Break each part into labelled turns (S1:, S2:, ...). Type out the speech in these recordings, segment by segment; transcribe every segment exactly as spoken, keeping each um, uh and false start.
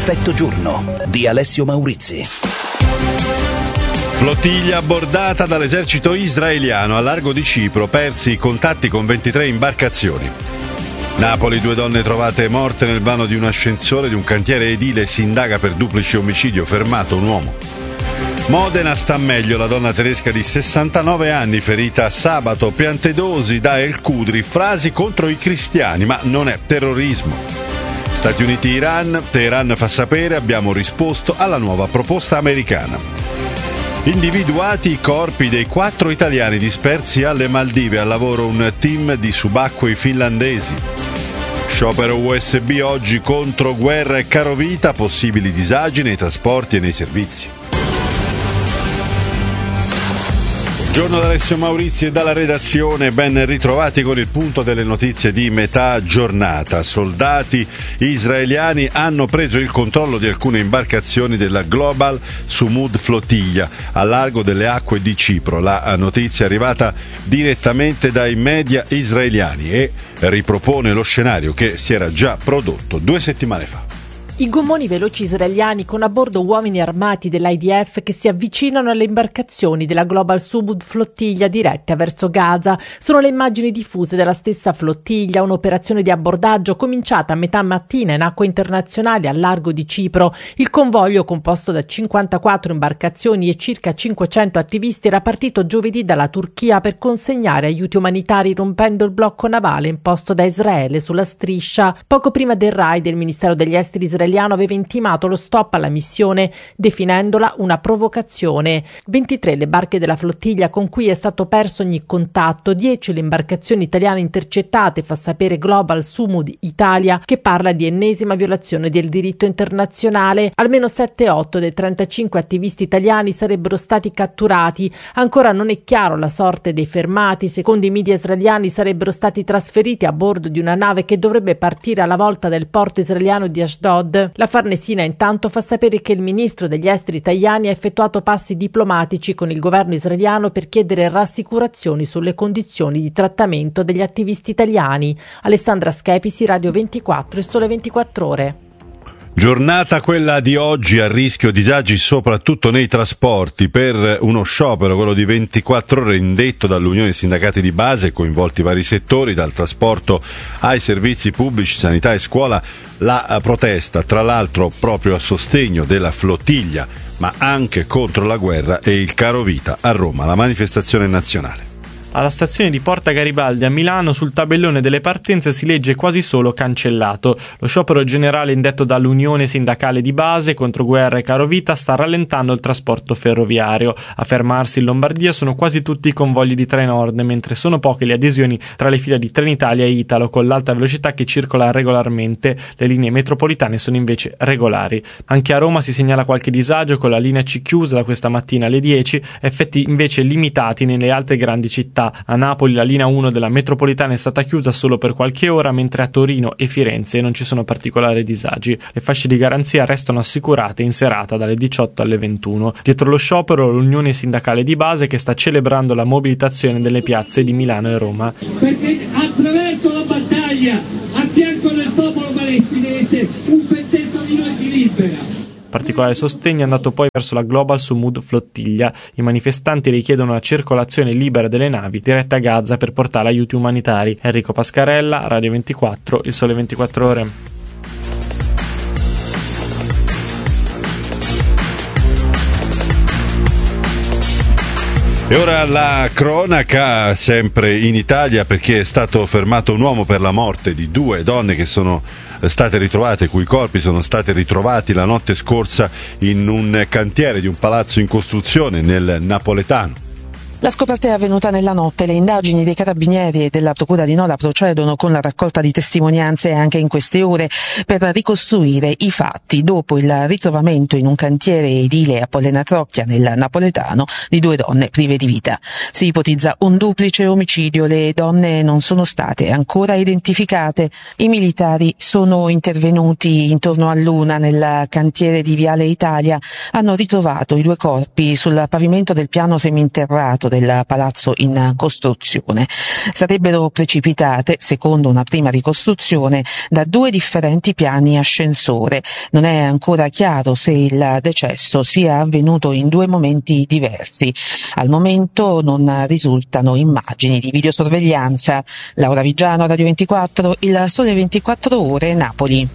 S1: Perfetto giorno di Alessio Maurizi.
S2: Flottiglia abbordata dall'esercito israeliano a largo di Cipro, persi i contatti con ventitré imbarcazioni. Napoli, due donne trovate morte nel vano di un ascensore di un cantiere edile, si indaga per duplice omicidio, fermato un uomo. Modena sta meglio, la donna tedesca di sessantanove anni ferita sabato, Piantedosi da El Cudri, frasi contro i cristiani, ma non è terrorismo. Stati Uniti-Iran, Teheran fa sapere, abbiamo risposto alla nuova proposta americana. Individuati i corpi dei quattro italiani dispersi alle Maldive, al lavoro un team di subacquei finlandesi. Sciopero U S B oggi contro guerra e carovita, possibili disagi nei trasporti e nei servizi. Buongiorno da Alessio Maurizi e dalla redazione, ben ritrovati con il punto delle notizie di metà giornata. Soldati israeliani hanno preso il controllo di alcune imbarcazioni della Global Sumud Flottiglia al largo delle acque di Cipro. La notizia è arrivata direttamente dai media israeliani e ripropone lo scenario che si era già prodotto due settimane fa.
S3: I gommoni veloci israeliani con a bordo uomini armati dell'I D F che si avvicinano alle imbarcazioni della Global Sumud Flottiglia dirette verso Gaza. Sono le immagini diffuse della stessa flottiglia, un'operazione di abbordaggio cominciata a metà mattina in acque internazionali al largo di Cipro. Il convoglio, composto da cinquantaquattro imbarcazioni e circa cinquecento attivisti, era partito giovedì dalla Turchia per consegnare aiuti umanitari, rompendo il blocco navale imposto da Israele sulla striscia. Poco prima del raid, il Ministero degli Esteri israeliano aveva intimato lo stop alla missione, definendola una provocazione. ventitré le barche della flottiglia con cui è stato perso ogni contatto, dieci le imbarcazioni italiane intercettate, fa sapere Global Sumud Italia, che parla di ennesima violazione del diritto internazionale. Almeno sette otto dei trentacinque attivisti italiani sarebbero stati catturati. Ancora non è chiaro la sorte dei fermati. Secondo i media israeliani sarebbero stati trasferiti a bordo di una nave che dovrebbe partire alla volta del porto israeliano di Ashdod. La Farnesina intanto fa sapere che il ministro degli esteri Tajani ha effettuato passi diplomatici con il governo israeliano per chiedere rassicurazioni sulle condizioni di trattamento degli attivisti italiani. Alessandra Schepisi, Radio ventiquattro e Sole ventiquattro Ore.
S2: Giornata quella di oggi a rischio disagi soprattutto nei trasporti per uno sciopero, quello di ventiquattro ore indetto dall'Unione Sindacati di Base, coinvolti vari settori, dal trasporto ai servizi pubblici, sanità e scuola. La protesta, tra l'altro, proprio a sostegno della flottiglia, ma anche contro la guerra e il carovita a Roma, la manifestazione nazionale.
S4: Alla stazione di Porta Garibaldi a Milano sul tabellone delle partenze si legge quasi solo cancellato. Lo sciopero generale indetto dall'Unione Sindacale di Base contro guerra e carovita sta rallentando il trasporto ferroviario. A fermarsi in Lombardia sono quasi tutti i convogli di Trenord, mentre sono poche le adesioni tra le fila di Trenitalia e Italo con l'alta velocità che circola regolarmente. Le linee metropolitane sono invece regolari. Anche a Roma si segnala qualche disagio con la linea C chiusa da questa mattina alle dieci, effetti invece limitati nelle altre grandi città. A Napoli la linea uno della metropolitana è stata chiusa solo per qualche ora, mentre a Torino e Firenze non ci sono particolari disagi. Le fasce di garanzia restano assicurate in serata dalle diciotto alle ventuno. Dietro lo sciopero l'Unione Sindacale di Base che sta celebrando la mobilitazione delle piazze di Milano e Roma.
S5: Perché attraverso la battaglia a fianco del popolo palestinese un pezzetto di noi si libera.
S4: Particolare sostegno è andato poi verso la Global Sumud Flottiglia. I manifestanti richiedono la circolazione libera delle navi dirette a Gaza per portare aiuti umanitari. Enrico Pascarella, Radio ventiquattro, Il Sole ventiquattro Ore.
S2: E ora la cronaca, sempre in Italia, perché è stato fermato un uomo per la morte di due donne che sono state ritrovate, cui corpi sono stati ritrovati la notte scorsa in un cantiere di un palazzo in costruzione nel napoletano.
S6: La scoperta è avvenuta nella notte. Le indagini dei carabinieri e della procura di Nola procedono con la raccolta di testimonianze anche in queste ore per ricostruire i fatti dopo il ritrovamento in un cantiere edile a Pollena Trocchia nel napoletano di due donne prive di vita. Si ipotizza un duplice omicidio. Le donne non sono state ancora identificate. I militari sono intervenuti intorno all'una nel cantiere di Viale Italia. Hanno ritrovato i due corpi sul pavimento del piano seminterrato dall'alto del palazzo in costruzione. Sarebbero precipitate, secondo una prima ricostruzione, da due differenti piani ascensore. Non è ancora chiaro se il decesso sia avvenuto in due momenti diversi. Al momento non risultano immagini di videosorveglianza. Laura Vigiano, Radio ventiquattro, Il Sole ventiquattro Ore, Napoli.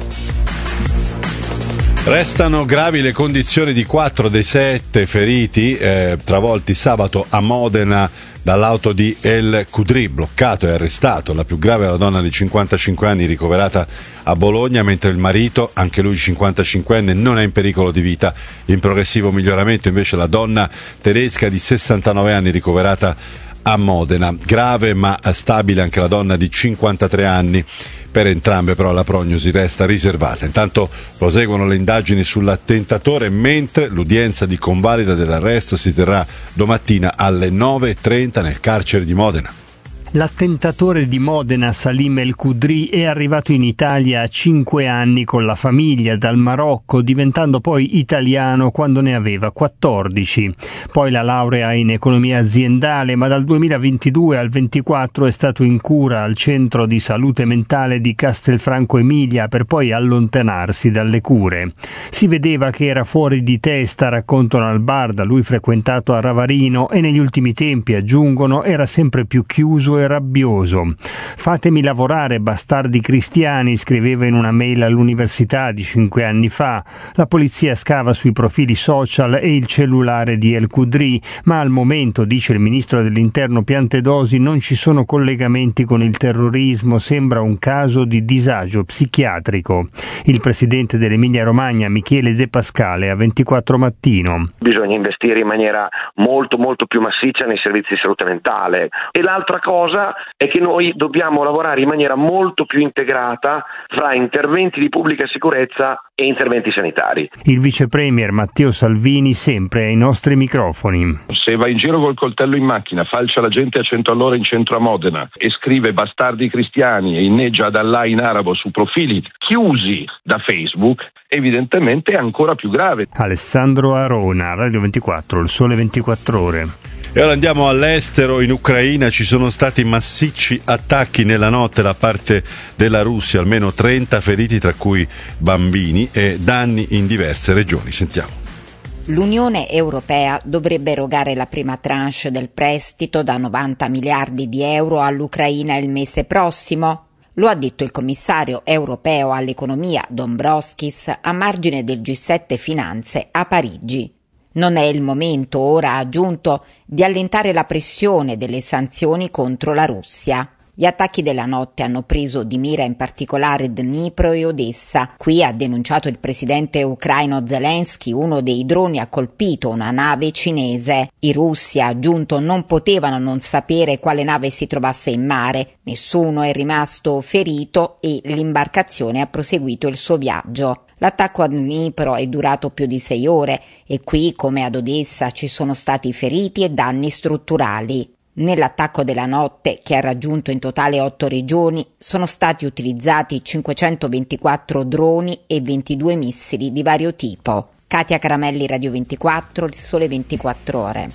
S2: Restano gravi le condizioni di quattro dei sette feriti eh, travolti sabato a Modena dall'auto di El Khudri, bloccato e arrestato. La più grave è la donna di cinquantacinque anni ricoverata a Bologna, mentre il marito, anche lui cinquantacinquenne, non è in pericolo di vita. In progressivo miglioramento invece la donna tedesca di sessantanove anni ricoverata a Modena. Grave ma stabile anche la donna di cinquantatré anni. Per entrambe però la prognosi resta riservata. Intanto proseguono le indagini sull'attentatore, mentre l'udienza di convalida dell'arresto si terrà domattina alle nove e trenta nel carcere di Modena.
S7: L'attentatore di Modena, Salim El Khudri, è arrivato in Italia a cinque anni con la famiglia dal Marocco, diventando poi italiano quando ne aveva quattordici. Poi la laurea in economia aziendale, ma dal duemilaventidue al ventiquattro è stato in cura al centro di salute mentale di Castelfranco Emilia per poi allontanarsi dalle cure. Si vedeva che era fuori di testa, raccontano al bar da lui frequentato a Ravarino, e negli ultimi tempi, aggiungono, era sempre più chiuso e rabbioso. Fatemi lavorare, bastardi cristiani, scriveva in una mail all'università di cinque anni fa. La polizia scava sui profili social e il cellulare di El Khudri, ma al momento, dice il ministro dell'interno Piantedosi, non ci sono collegamenti con il terrorismo, sembra un caso di disagio psichiatrico. Il presidente dell'Emilia Romagna, Michele De Pascale, a ventiquattro Mattino.
S8: Bisogna investire in maniera molto molto più massiccia nei servizi di salute mentale, e l'altra cosa è che noi dobbiamo lavorare in maniera molto più integrata fra interventi di pubblica sicurezza e interventi sanitari.
S7: Il vice premier Matteo Salvini sempre ai nostri microfoni.
S9: Se va in giro col coltello in macchina, falcia la gente a cento all'ora in centro a Modena e scrive bastardi cristiani e inneggia ad Allah in arabo su profili chiusi da Facebook, evidentemente è ancora più grave.
S7: Alessandro Arona, Radio ventiquattro, Il Sole ventiquattro Ore.
S2: E ora andiamo all'estero. In Ucraina ci sono stati massicci attacchi nella notte da parte della Russia, almeno trenta feriti, tra cui bambini, e danni in diverse regioni. Sentiamo.
S10: L'Unione Europea dovrebbe erogare la prima tranche del prestito da novanta miliardi di euro all'Ucraina il mese prossimo. Lo ha detto il commissario europeo all'economia Dombrovskis a margine del G sette Finanze a Parigi. Non è il momento, ora ha aggiunto, di allentare la pressione delle sanzioni contro la Russia. Gli attacchi della notte hanno preso di mira in particolare Dnipro e Odessa. Qui, ha denunciato il presidente ucraino Zelensky, uno dei droni ha colpito una nave cinese. I russi, ha aggiunto, non potevano non sapere quale nave si trovasse in mare. Nessuno è rimasto ferito e l'imbarcazione ha proseguito il suo viaggio. L'attacco a Dnipro è durato più di sei ore e qui, come ad Odessa, ci sono stati feriti e danni strutturali. Nell'attacco della notte, che ha raggiunto in totale otto regioni, sono stati utilizzati cinquecentoventiquattro droni e ventidue missili di vario tipo. Katia Caramelli, Radio ventiquattro, Il Sole ventiquattro Ore.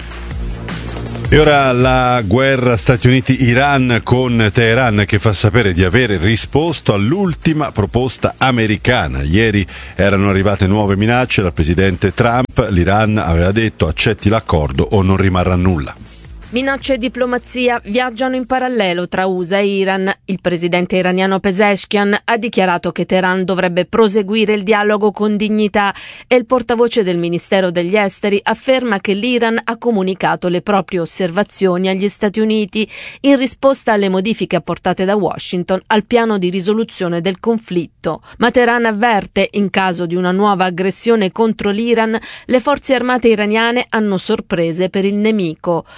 S2: E ora la guerra Stati Uniti-Iran, con Teheran che fa sapere di aver risposto all'ultima proposta americana. Ieri erano arrivate nuove minacce dal presidente Trump. L'Iran aveva detto: accetti l'accordo o non rimarrà nulla.
S11: Minacce e diplomazia viaggiano in parallelo tra U S A e Iran. Il presidente iraniano Pezeshkian ha dichiarato che Teheran dovrebbe proseguire il dialogo con dignità e il portavoce del Ministero degli Esteri afferma che l'Iran ha comunicato le proprie osservazioni agli Stati Uniti in risposta alle modifiche apportate da Washington al piano di risoluzione del conflitto. Ma Teheran avverte, in caso di una nuova aggressione contro l'Iran, le forze armate iraniane hanno sorprese per il nemico. Mentre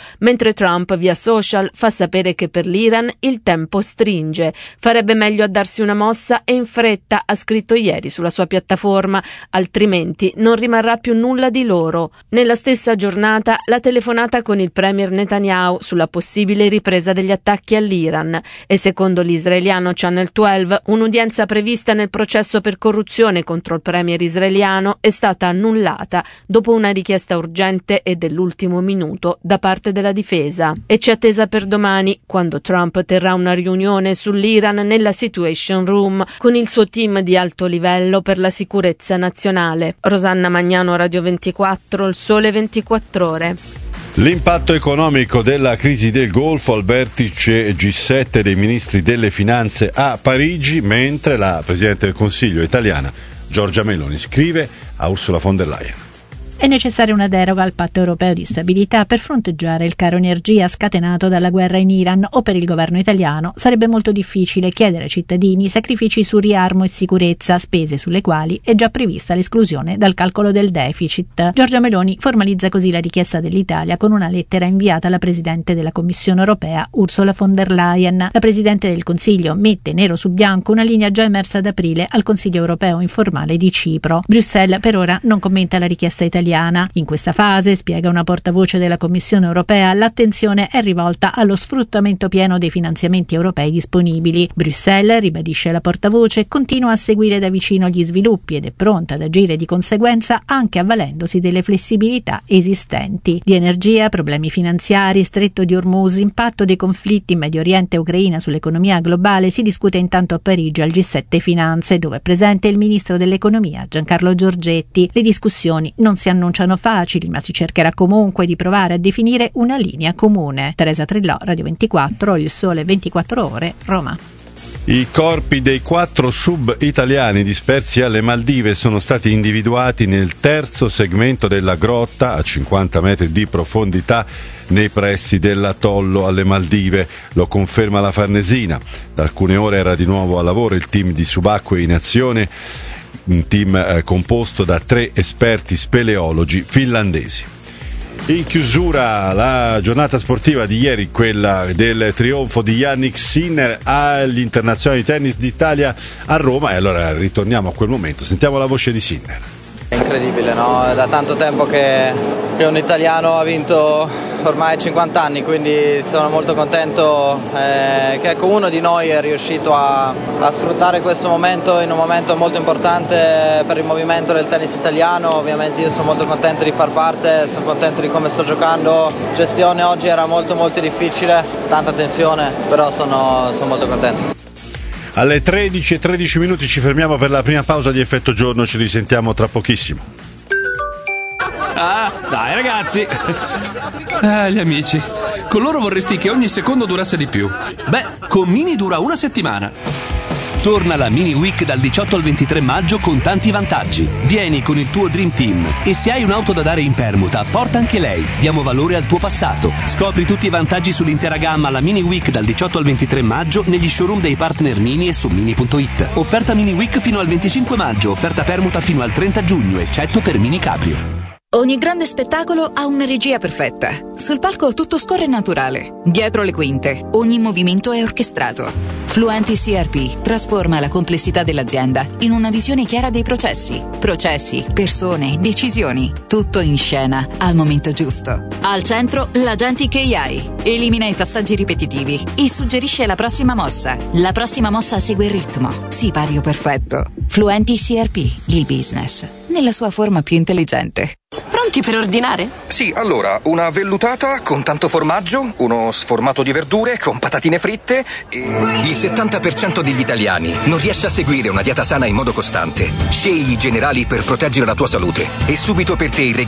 S11: mentre Trump via social fa sapere che per l'Iran il tempo stringe. Farebbe meglio a darsi una mossa e in fretta, ha scritto ieri sulla sua piattaforma, altrimenti non rimarrà più nulla di loro. Nella stessa giornata la telefonata con il premier Netanyahu sulla possibile ripresa degli attacchi all'Iran e secondo l'israeliano Channel dodici un'udienza prevista nel processo per corruzione contro il premier israeliano è stata annullata dopo una richiesta urgente e dell'ultimo minuto da parte della difesa e c'è attesa per domani, quando Trump terrà una riunione sull'Iran nella Situation Room con il suo team di alto livello per la sicurezza nazionale. Rosanna Magnano, Radio ventiquattro, Il Sole ventiquattro Ore.
S2: L'impatto economico della crisi del Golfo al vertice G sette dei ministri delle finanze a Parigi, mentre la Presidente del Consiglio italiana Giorgia Meloni scrive a Ursula von der Leyen.
S12: È necessaria una deroga al patto europeo di stabilità per fronteggiare il caro energia scatenato dalla guerra in Iran o per il governo italiano sarebbe molto difficile chiedere ai cittadini sacrifici su riarmo e sicurezza, spese sulle quali è già prevista l'esclusione dal calcolo del deficit. Giorgia Meloni formalizza così la richiesta dell'Italia con una lettera inviata alla Presidente della Commissione europea Ursula von der Leyen. La Presidente del Consiglio mette nero su bianco una linea già emersa ad aprile al Consiglio europeo informale di Cipro. Bruxelles per ora non commenta la richiesta italiana. In questa fase, spiega una portavoce della Commissione europea, l'attenzione è rivolta allo sfruttamento pieno dei finanziamenti europei disponibili. Bruxelles, ribadisce la portavoce, continua a seguire da vicino gli sviluppi ed è pronta ad agire di conseguenza anche avvalendosi delle flessibilità esistenti. Di energia, problemi finanziari, stretto di Hormuz, impatto dei conflitti in Medio Oriente e Ucraina sull'economia globale si discute intanto a Parigi al G sette Finanze, dove è presente il ministro dell'economia Giancarlo Giorgetti. Le discussioni non si annunciano facili, ma si cercherà comunque di provare a definire una linea comune. Teresa Trillò, Radio ventiquattro, Il Sole ventiquattro Ore, Roma.
S2: I corpi dei quattro sub italiani dispersi alle Maldive sono stati individuati nel terzo segmento della grotta a cinquanta metri di profondità nei pressi dell'atollo alle Maldive, lo conferma la Farnesina. Da alcune ore era di nuovo a lavoro il team di subacquei in azione, un team eh, composto da tre esperti speleologi finlandesi. In chiusura la giornata sportiva di ieri, quella del trionfo di Jannik Sinner agli internazionali di tennis d'Italia a Roma, e allora ritorniamo a quel momento, sentiamo la voce di Sinner.
S13: È incredibile, no? È da tanto tempo che, che un italiano ha vinto ormai cinquanta anni, quindi sono molto contento eh, che ecco, uno di noi è riuscito a, a sfruttare questo momento in un momento molto importante per il movimento del tennis italiano. Ovviamente io sono molto contento di far parte, sono contento di come sto giocando. La gestione oggi era molto molto difficile, tanta tensione, però sono, sono molto contento.
S2: Alle tredici e tredici minuti ci fermiamo per la prima pausa di Effetto Giorno, ci risentiamo tra pochissimo.
S14: Ah, dai ragazzi. Ah, gli amici. Con loro vorresti che ogni secondo durasse di più. Beh, con Mini dura una settimana.
S1: Torna la Mini Week dal diciotto al ventitré maggio con tanti vantaggi. Vieni con il tuo Dream Team e se hai un'auto da dare in permuta, porta anche lei. Diamo valore al tuo passato. Scopri tutti i vantaggi sull'intera gamma alla Mini Week dal diciotto al ventitré maggio negli showroom dei partner Mini e su mini punto it. Offerta Mini Week fino al venticinque maggio, offerta permuta fino al trenta giugno, eccetto per Mini Cabrio.
S15: Ogni grande spettacolo ha una regia perfetta. Sul palco tutto scorre naturale. Dietro le quinte, ogni movimento è orchestrato. Fluenti C R P trasforma la complessità dell'azienda in una visione chiara dei processi. Processi, persone, decisioni. Tutto in scena, al momento giusto. Al centro, l'Agentic A I. Elimina i passaggi ripetitivi e suggerisce la prossima mossa. La prossima mossa segue il ritmo. Sipario perfetto. Fluenti C R P, il business, nella sua forma più intelligente.
S16: Pronti per ordinare?
S17: Sì, allora, una vellutata con tanto formaggio, uno sformato di verdure con patatine fritte e...
S18: Il settanta per cento degli italiani non riesce a seguire una dieta sana in modo costante. Scegli i generali per proteggere la tua salute. E subito per te il